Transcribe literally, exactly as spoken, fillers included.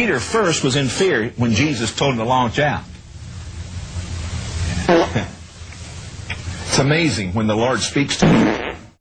Peter first was in fear when Jesus told him to launch out. It's amazing when the Lord speaks to you.